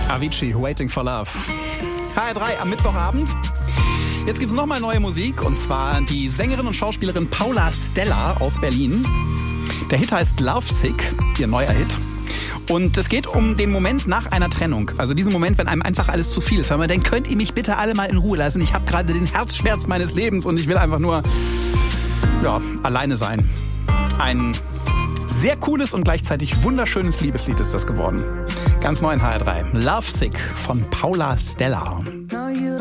Avicii, Waiting for Love. HR3 am Mittwochabend. Jetzt gibt's nochmal neue Musik, und zwar die Sängerin und Schauspielerin Paula Stella aus Berlin. Der Hit heißt Lovesick, ihr neuer Hit. Und es geht um den Moment nach einer Trennung. Also diesen Moment, wenn einem einfach alles zu viel ist. Weil man denkt, könnt ihr mich bitte alle mal in Ruhe lassen? Ich habe gerade den Herzschmerz meines Lebens und ich will einfach nur alleine sein. Ein sehr cooles und gleichzeitig wunderschönes Liebeslied ist das geworden. Ganz neu in HR3. Lovesick von Paula Stella.